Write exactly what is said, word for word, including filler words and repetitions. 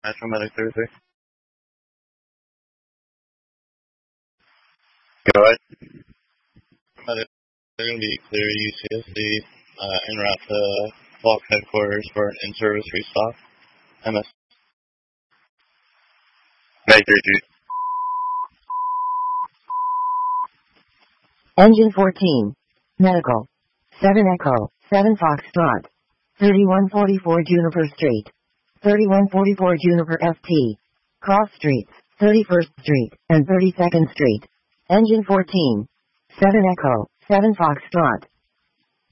National Medic Thursday. Go ahead. Medic, they're going to be clear U C S D uh, en route to Falk headquarters for an in-service restock. M S. Medic three two. Engine fourteen. Medical. seven Echo. seven Foxtrot. thirty-one forty-four Juniper Street. thirty-one forty-four Juniper F T. Cross Streets. thirty-first Street and thirty-second Street. Engine fourteen. seven Echo. seven Foxtrot.